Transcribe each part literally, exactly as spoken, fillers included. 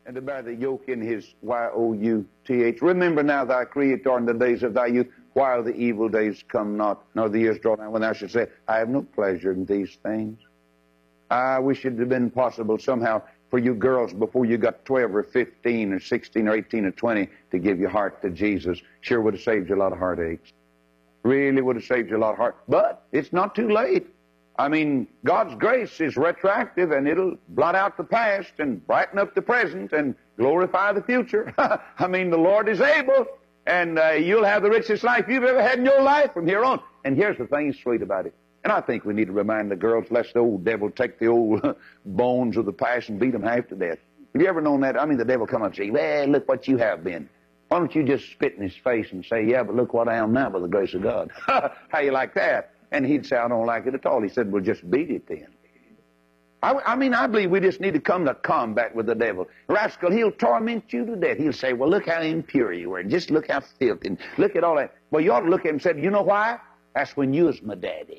and to bear the yoke in his Y O U T H. Remember now thy Creator in the days of thy youth, while the evil days come not, nor the years draw nigh, when thou should say, I have no pleasure in these things. I wish it had been possible somehow for you girls before you got twelve or fifteen or sixteen or eighteen or twenty to give your heart to Jesus. Sure would have saved you a lot of heartaches. Really would have saved you a lot of heart. But it's not too late. I mean, God's grace is retroactive, and it'll blot out the past and brighten up the present and glorify the future. I mean, the Lord is able, and uh, you'll have the richest life you've ever had in your life from here on. And here's the thing sweet about it. And I think we need to remind the girls, lest the old devil take the old bones of the past and beat them half to death. Have you ever known that? I mean, the devil come up and say, well, look what you have been. Why don't you just spit in his face and say, yeah, but look what I am now by the grace of God. How you like that? And he'd say, I don't like it at all. He said, well, just beat it then. I, I mean, I believe we just need to come to combat with the devil. Rascal, he'll torment you to death. He'll say, well, look how impure you were. Just look how filthy. And look at all that. Well, you ought to look at him and say, you know why? That's when you was my daddy.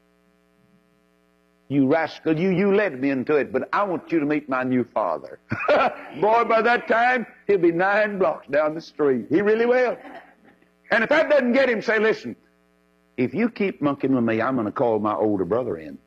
You rascal, you, you led me into it, but I want you to meet my new father. Boy, by that time, he'll be nine blocks down the street. He really will. And if that doesn't get him, say, listen, if you keep monkeying with me, I'm going to call my older brother in.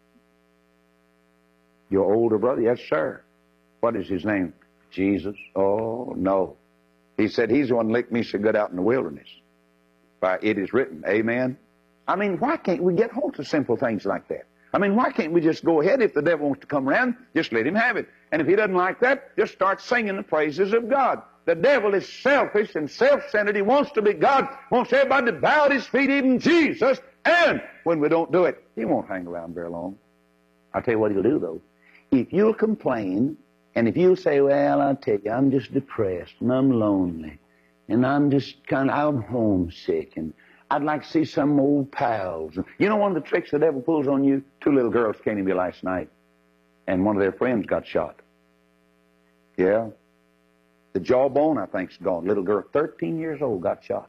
Your older brother? Yes, sir. What is his name? Jesus. Oh, no. He said, he's the one that licked me so good out in the wilderness. Why, it is written. Amen. I mean, why can't we get hold of simple things like that? I mean, why can't we just go ahead? If the devil wants to come around, just let him have it. And if he doesn't like that, just start singing the praises of God. The devil is selfish and self-centered. He wants to be God, wants everybody to bow at his feet, even Jesus. And when we don't do it, he won't hang around very long. I'll tell you what he'll do, though. If you'll complain, and if you'll say, well, I'll tell you, I'm just depressed, and I'm lonely, and I'm just kind of, I'm homesick, and I'd like to see some old pals. You know one of the tricks the devil pulls on you? Two little girls came to me last night, and one of their friends got shot. Yeah. The jawbone, I think, is gone. Little girl, thirteen years old, got shot.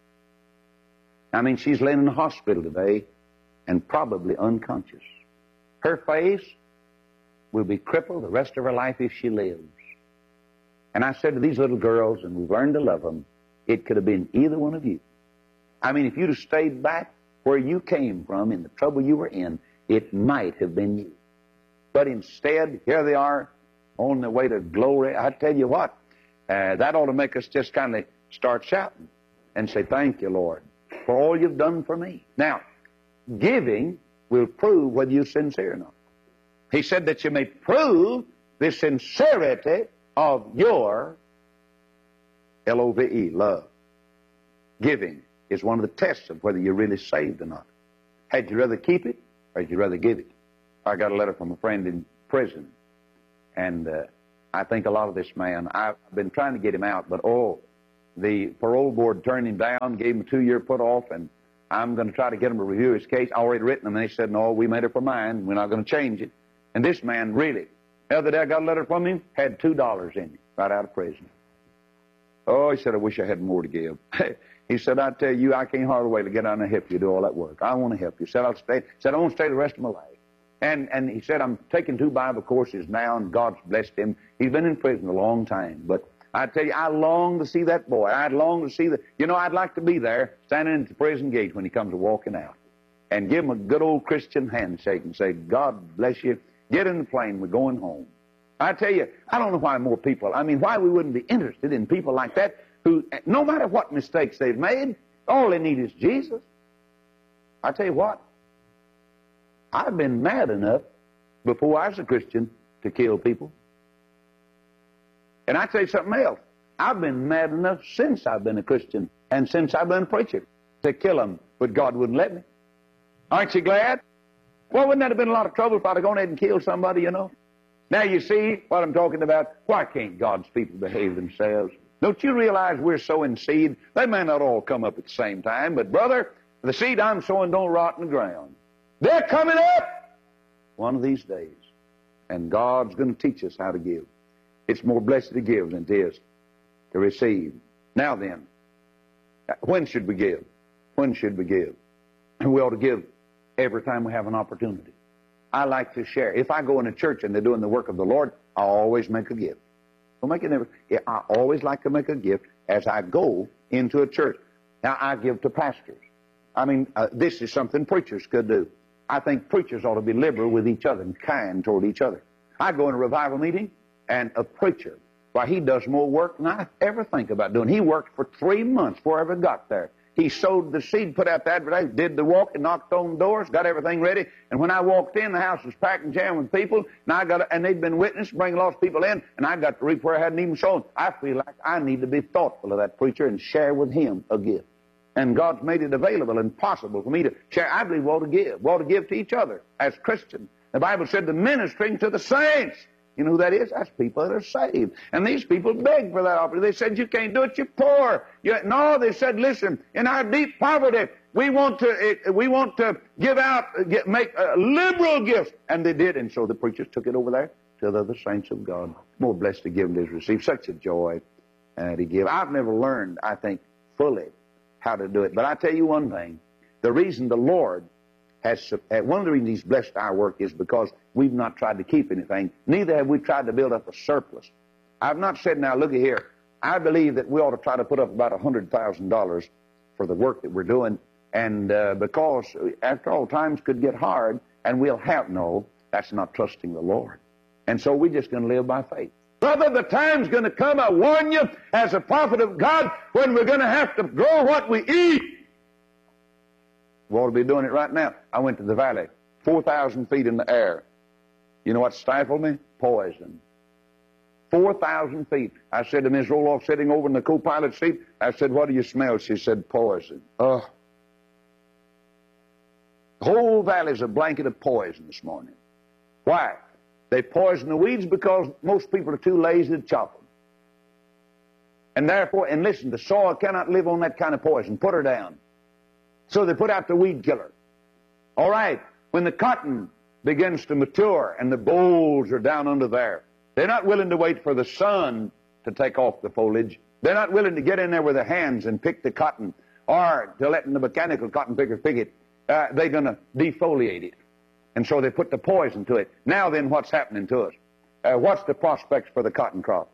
I mean, she's laying in the hospital today and probably unconscious. Her face will be crippled the rest of her life if she lives. And I said to these little girls, and we've learned to love them, it could have been either one of you. I mean, if you'd have stayed back where you came from in the trouble you were in, it might have been you. But instead, here they are on the way to glory. I tell you what, uh, that ought to make us just kind of start shouting and say, thank you, Lord, for all you've done for me. Now, giving will prove whether you're sincere or not. He said that you may prove the sincerity of your L O V E, love. Giving is one of the tests of whether you're really saved or not. Had you rather keep it, or had you rather give it? I got a letter from a friend in prison, and uh, I think a lot of this man, I've been trying to get him out, but oh, the parole board turned him down, gave him a two-year put-off, and I'm going to try to get him to review his case. I already written them, and they said, no, we made up our mind, we're not going to change it. And this man really, the other day I got a letter from him, had two dollars in it, right out of prison. Oh, he said, I wish I had more to give. He said, I tell you, I can't hardly wait to get down and help you do all that work. I want to help you. He said, I'll stay. He said, I want to stay the rest of my life. And and he said, I'm taking two Bible courses now, and God's blessed him. He's been in prison a long time. But I tell you, I long to see that boy. I'd long to see the, you know, I'd like to be there, standing at the prison gate when he comes walking out, and give him a good old Christian handshake and say, God bless you. Get in the plane. We're going home. I tell you, I don't know why more people, I mean, why we wouldn't be interested in people like that who, no matter what mistakes they've made, all they need is Jesus. I tell you what, I've been mad enough before I was a Christian to kill people. And I tell you something else. I've been mad enough since I've been a Christian and since I've been a preacher to kill them, but God wouldn't let me. Aren't you glad? Well, wouldn't that have been a lot of trouble if I'd have gone ahead and killed somebody, you know? Now you see what I'm talking about. Why can't God's people behave themselves? Don't you realize we're sowing seed? They may not all come up at the same time, but brother, the seed I'm sowing don't rot in the ground. They're coming up one of these days. And God's going to teach us how to give. It's more blessed to give than it is to receive. Now then, when should we give? When should we give? And we ought to give every time we have an opportunity. I like to share. If I go in a church and they're doing the work of the Lord, I always make a gift. Don't make it never. Yeah, I always like to make a gift as I go into a church. Now, I give to pastors. I mean, uh, this is something preachers could do. I think preachers ought to be liberal with each other and kind toward each other. I go in a revival meeting, and a preacher, why, he does more work than I ever think about doing. He worked for three months before I ever got there. He sowed the seed, put out the advertising, did the walk, and knocked on doors, got everything ready. And when I walked in, the house was packed and jammed with people, and I got, and they'd been witness, bring lost people in, and I got to reap where I hadn't even sown. I feel like I need to be thoughtful of that preacher and share with him a gift. And God's made it available and possible for me to share. I believe we ought to give. We ought to give to each other as Christians. The Bible said the ministering to the saints. You know who that is? That's people that are saved. And these people begged for that opportunity. They said, you can't do it, you're poor. You, no, they said, listen, in our deep poverty, we want to we want to give out, get, make uh, liberal gifts. And they did. And so the preachers took it over there to the other saints of God. More blessed to give than to receive. Such a joy uh, to give. I've never learned, I think, fully how to do it. But I tell you one thing. The reason the Lord has, one of the reasons He's blessed our work is because we've not tried to keep anything. Neither have we tried to build up a surplus. I've not said, now look at here, I believe that we ought to try to put up about one hundred thousand dollars for the work that we're doing. And uh, because, after all, times could get hard, and we'll have, no, that's not trusting the Lord. And so we're just going to live by faith. Brother, the time's going to come, I warn you, as a prophet of God, when we're going to have to grow what we eat. We ought to be doing it right now. I went to the valley, four thousand feet in the air. You know what stifled me? Poison. four thousand feet. I said to Miss Roloff, sitting over in the co-pilot seat, I said, what do you smell? She said, poison. Ugh. The whole valley's a blanket of poison this morning. Why? They poison the weeds because most people are too lazy to chop them. And therefore, and listen, the soil cannot live on that kind of poison. Put her down. So they put out the weed killer. All right, when the cotton begins to mature and the bolls are down under there, they're not willing to wait for the sun to take off the foliage. They're not willing to get in there with their hands and pick the cotton or to let the mechanical cotton picker pick it. Uh, they're going to defoliate it. And so they put the poison to it. Now then, what's happening to us? Uh, what's the prospects for the cotton crop?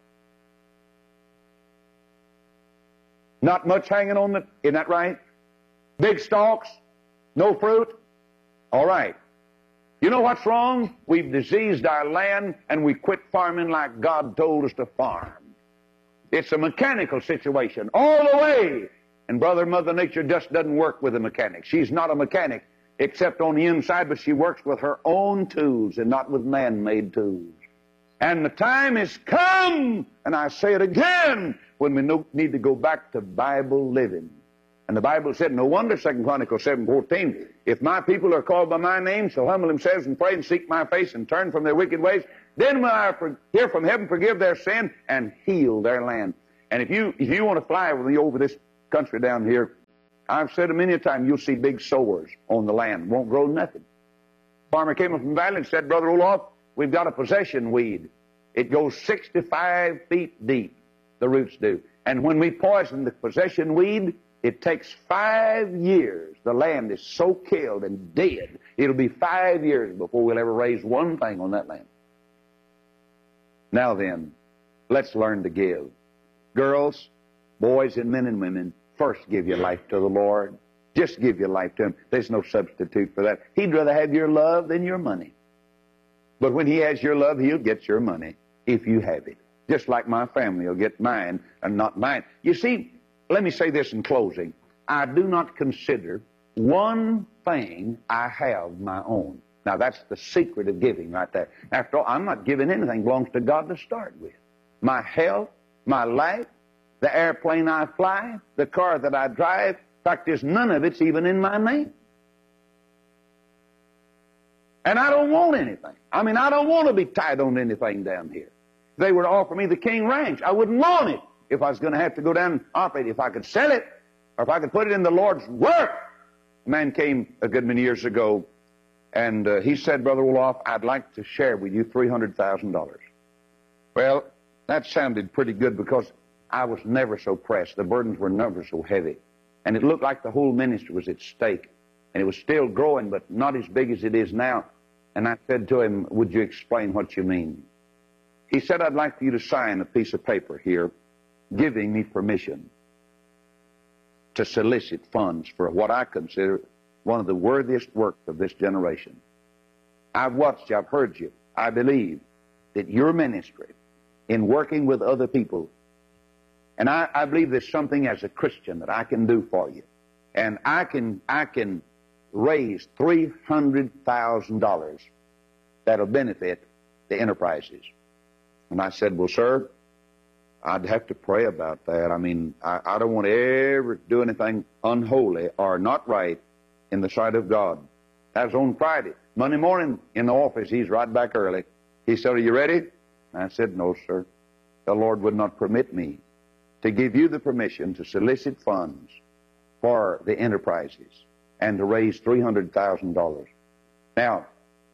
Not much hanging on the, isn't that right? Big stalks, no fruit. All right. You know what's wrong? We've diseased our land and we quit farming like God told us to farm. It's a mechanical situation all the way. And Brother Mother Nature just doesn't work with a mechanic. She's not a mechanic except on the inside, but she works with her own tools and not with man-made tools. And the time has come, and I say it again, when we no, need to go back to Bible living. And the Bible said, no wonder, Second Chronicles seven fourteen, if my people are called by my name, shall humble themselves and pray and seek my face and turn from their wicked ways, then will I hear from heaven, forgive their sin, and heal their land. And if you if you want to fly with me over this country down here, I've said it many a time, you'll see big sores on the land. Won't grow nothing. Farmer came up from the valley and said, Brother Olaf, we've got a possession weed. It goes sixty-five feet deep, the roots do. And when we poison the possession weed, it takes five years. The land is so killed and dead, it'll be five years before we'll ever raise one thing on that land. Now then, let's learn to give. Girls, boys, and men and women, first give your life to the Lord. Just give your life to Him. There's no substitute for that. He'd rather have your love than your money. But when He has your love, He'll get your money if you have it. Just like my family will get mine and not mine. You see, let me say this in closing. I do not consider one thing I have my own. Now, that's the secret of giving right there. After all, I'm not giving anything. It belongs to God to start with. My health, my life, the airplane I fly, the car that I drive. In fact, there's none of it's even in my name. And I don't want anything. I mean, I don't want to be tied on to anything down here. If they were to offer me the King Ranch, I wouldn't want it if I was going to have to go down and operate. If I could sell it, or if I could put it in the Lord's work. A man came a good many years ago, and uh, he said, Brother Olaf, I'd like to share with you three hundred thousand dollars. Well, that sounded pretty good because I was never so pressed. The burdens were never so heavy. And it looked like the whole ministry was at stake. And it was still growing, but not as big as it is now. And I said to him, would you explain what you mean? He said, I'd like for you to sign a piece of paper here giving me permission to solicit funds for what I consider one of the worthiest works of this generation. I've watched you, I've heard you. I believe that your ministry in working with other people, and I, I believe there's something as a Christian that I can do for you. And I can, I can raise three hundred thousand dollars that'll benefit the enterprises. And I said, well, sir, I'd have to pray about that. I mean, I, I don't want to ever do anything unholy or not right in the sight of God. That was on Friday. Monday morning in the office, he's right back early. He said, are you ready? And I said, no, sir. The Lord would not permit me to give you the permission to solicit funds for the enterprises and to raise three hundred thousand dollars. Now,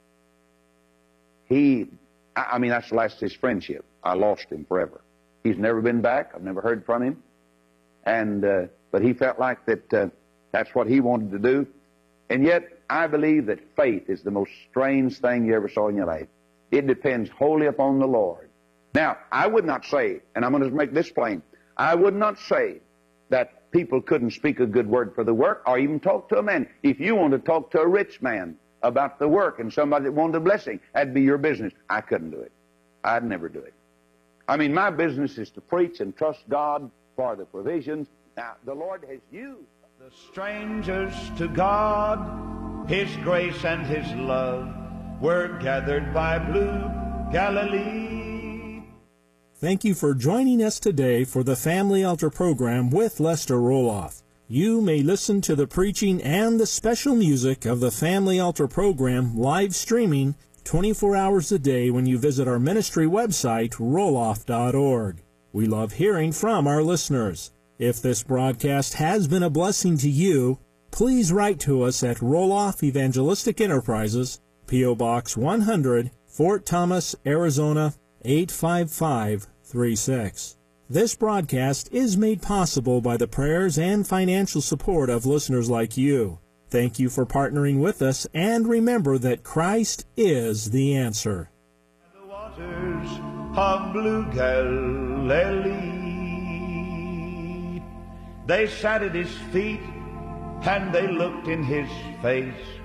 he, I mean, that's the last of his friendship. I lost him forever. He's never been back. I've never heard from him. And, uh, but he felt like that uh, that's what he wanted to do. And yet, I believe that faith is the most strange thing you ever saw in your life. It depends wholly upon the Lord. Now, I would not say, and I'm going to make this plain, I would not say that people couldn't speak a good word for the work or even talk to a man. If you want to talk to a rich man about the work and somebody that wanted a blessing, that'd be your business. I couldn't do it. I'd never do it. I mean, my business is to preach and trust God for the provisions. Now, the Lord has used the strangers to God, His grace and His love were gathered by blue Galilee. Thank you for joining us today for the Family Altar program with Lester Roloff. You may listen to the preaching and the special music of the Family Altar program live streaming twenty-four hours a day when you visit our ministry website, roloff dot org. We love hearing from our listeners. If this broadcast has been a blessing to you, please write to us at Roloff Evangelistic Enterprises, P O Box one hundred, Fort Thomas, Arizona, eight five five three six. This broadcast is made possible by the prayers and financial support of listeners like you. Thank you for partnering with us, and remember that Christ is the answer. The waters of blue Galilee, they sat at His feet, and they looked in His face.